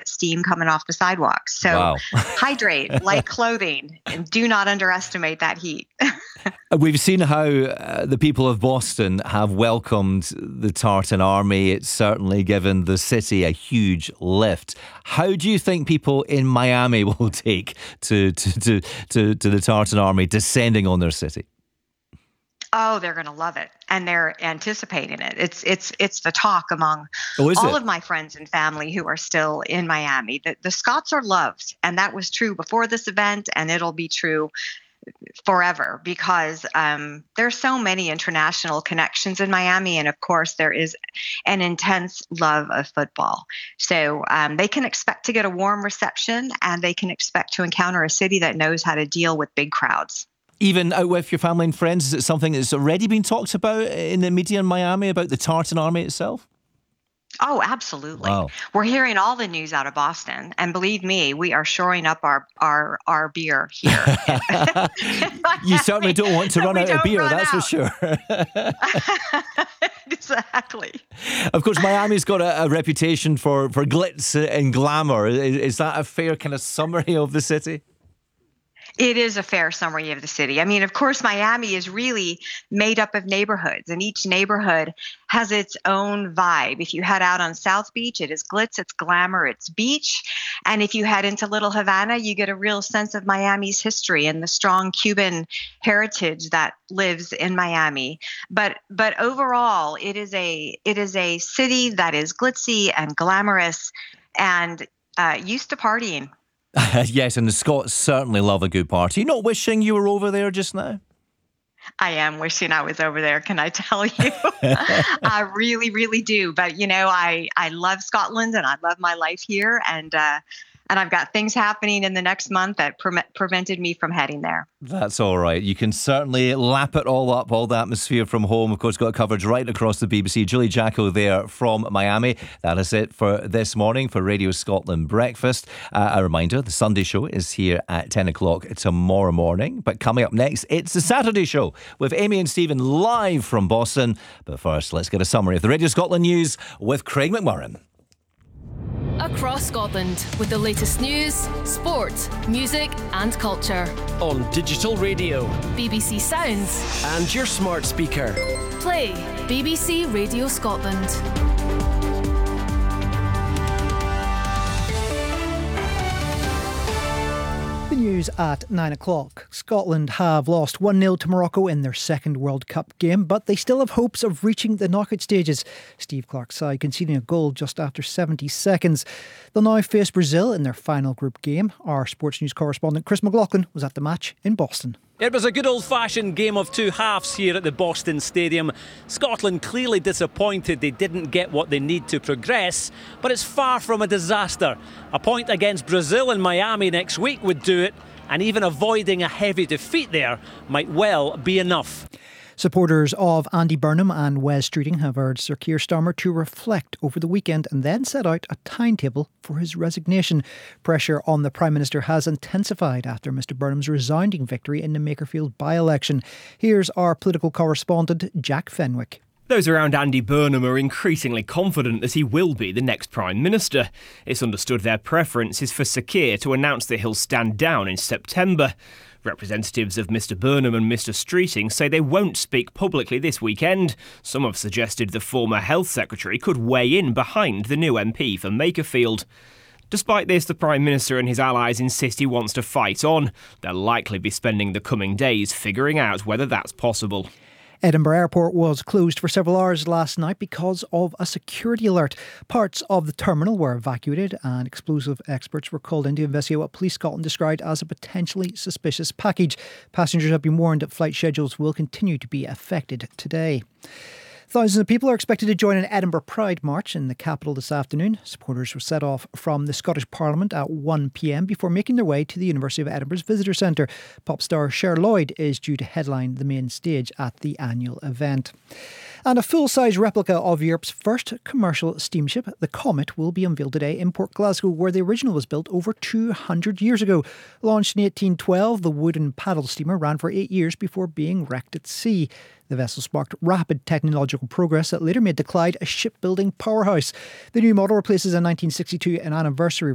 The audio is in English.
get steam coming off the sidewalks. So wow. hydrate, light clothing, and do not underestimate that heat. We've seen how the people of Boston have welcomed the Tartan Army. It's certainly given the city a huge lift. How do you think people in Miami will take to the Tartan Army descending on their city? Oh, they're going to love it, and they're anticipating it. It's the talk among of my friends and family who are still in Miami. The Scots are loved, and that was true before this event, and it'll be true forever, because there's so many international connections in Miami, and of course there is an intense love of football. So they can expect to get a warm reception, and they can expect to encounter a city that knows how to deal with big crowds. Even out with your family and friends, is it something that's already been talked about in the media in Miami about the Tartan Army itself? Oh, absolutely. Wow. We're hearing all the news out of Boston, and believe me, we are shoring up our beer here. You certainly don't want to run out of beer, that's for sure. Exactly. Of course, Miami's got a reputation for glitz and glamour. Is that a fair kind of summary of the city? It is a fair summary of the city. I mean, of course, Miami is really made up of neighborhoods, and each neighborhood has its own vibe. If you head out on South Beach, it is glitz, it's glamour, it's beach. And if you head into Little Havana, you get a real sense of Miami's history and the strong Cuban heritage that lives in Miami. But overall, it is a city that is glitzy and glamorous and used to partying. Yes, and the Scots certainly love a good party. You're not wishing you were over there just now? I am wishing I was over there, can I tell you? I really, really do. But, I love Scotland, and I love my life here. And I've got things happening in the next month that prevented me from heading there. That's all right. You can certainly lap it all up, all the atmosphere from home. Of course, got coverage right across the BBC. Julie Jacko there from Miami. That is it for this morning for Radio Scotland Breakfast. A reminder, the Sunday show is here at 10 o'clock tomorrow morning. But coming up next, it's the Saturday show with Amy and Stephen live from Boston. But first, let's get a summary of the Radio Scotland news with Craig McMurran. Across Scotland with the latest news, sport, music and culture. On digital radio, BBC Sounds and your smart speaker. Play BBC Radio Scotland. The news at 9 o'clock. Scotland have lost 1-0 to Morocco in their second World Cup game, but they still have hopes of reaching the knockout stages. Steve Clarke's side conceding a goal just after 70 seconds. They'll now face Brazil in their final group game. Our sports news correspondent Chris McLaughlin was at the match in Boston. It was a good old-fashioned game of two halves here at the Boston Stadium. Scotland clearly disappointed they didn't get what they need to progress, but it's far from a disaster. A point against Brazil in Miami next week would do it, and even avoiding a heavy defeat there might well be enough. Supporters of Andy Burnham and Wes Streeting have urged Sir Keir Starmer to reflect over the weekend and then set out a timetable for his resignation. Pressure on the Prime Minister has intensified after Mr Burnham's resounding victory in the Makerfield by-election. Here's our political correspondent, Jack Fenwick. Those around Andy Burnham are increasingly confident that he will be the next Prime Minister. It's understood their preference is for Sir Keir to announce that he'll stand down in September. Representatives of Mr Burnham and Mr Streeting say they won't speak publicly this weekend. Some have suggested the former Health Secretary could weigh in behind the new MP for Makerfield. Despite this, the Prime Minister and his allies insist he wants to fight on. They'll likely be spending the coming days figuring out whether that's possible. Edinburgh Airport was closed for several hours last night because of a security alert. Parts of the terminal were evacuated and explosive experts were called in to investigate what Police Scotland described as a potentially suspicious package. Passengers have been warned that flight schedules will continue to be affected today. Thousands of people are expected to join an Edinburgh Pride March in the capital this afternoon. Supporters were set off from the Scottish Parliament at 1 p.m. before making their way to the University of Edinburgh's Visitor Centre. Pop star Cher Lloyd is due to headline the main stage at the annual event. And a full-size replica of Europe's first commercial steamship, the Comet, will be unveiled today in Port Glasgow, where the original was built over 200 years ago. Launched in 1812, the wooden paddle steamer ran for 8 years before being wrecked at sea. The vessel sparked rapid technological progress that later made the Clyde a shipbuilding powerhouse. The new model replaces a 1962 anniversary